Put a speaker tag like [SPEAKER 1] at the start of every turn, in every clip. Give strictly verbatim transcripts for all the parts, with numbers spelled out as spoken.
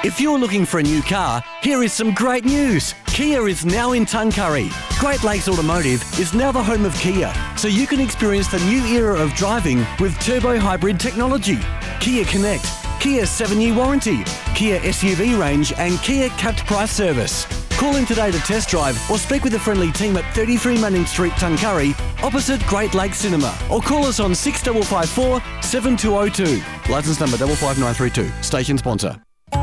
[SPEAKER 1] If you're looking for a new car, here is some great news. Kia is now in Tuncurry. Great Lakes Automotive is now the home of Kia, so you can experience the new era of driving with turbo hybrid technology. Kia Connect, Kia seven-year warranty, Kia S U V range and Kia capped price service. Call in today to test drive or speak with a friendly team at thirty-three Manning Street, Tuncurry, opposite Great Lakes Cinema, or call us on six five five four, seven two zero two. Licence number five five nine three two. Station sponsor.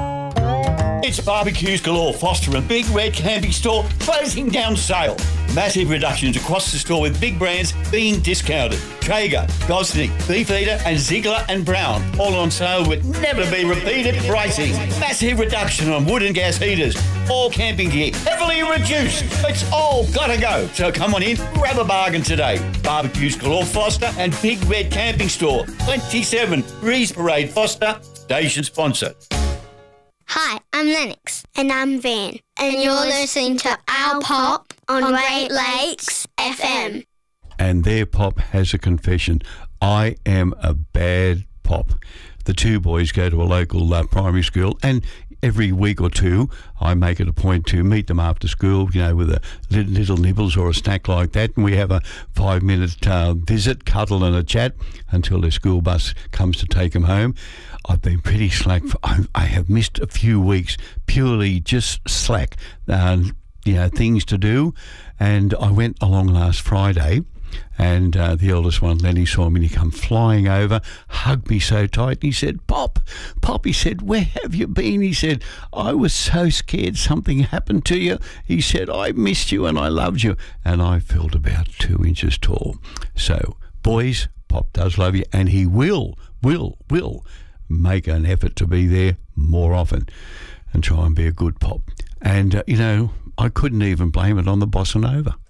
[SPEAKER 2] It's Barbecues Galore, Foster and Big Red Camping Store closing down sale. Massive reductions across the store with big brands being discounted. Traeger, Gosnick, Beefeater and Ziegler and Brown. All on sale with never be repeated pricing. Massive reduction on wood and gas heaters. All camping gear heavily reduced. It's all gotta go. So come on in, grab a bargain today. Barbecues Galore, Foster and Big Red Camping Store. twenty-seven Breeze Parade, Foster. Station sponsor.
[SPEAKER 3] Hi, I'm Lennox. And I'm Van. And you're listening to Our Pop on Great Lakes F M.
[SPEAKER 4] And their pop has a confession. I am a bad pop. The two boys go to a local uh, primary school, and every week or two I make it a point to meet them after school, you know, with a little, little nibbles or a snack like that, and we have a five-minute uh, visit, cuddle and a chat until their school bus comes to take them home. I've been pretty slack. For, I, I have missed a few weeks, purely just slack, uh, you know, things to do. And I went along last Friday, and uh, the eldest one, Lenny, saw me and he come flying over, hugged me so tight, and he said, Pop, Pop, he said, where have you been? He said, I was so scared something happened to you. He said, I missed you and I loved you. And I felt about two inches tall. So, boys, Pop does love you, and he will, will, will make an effort to be there more often and try and be a good pop. And, uh, you know, I couldn't even blame it on the bossa nova.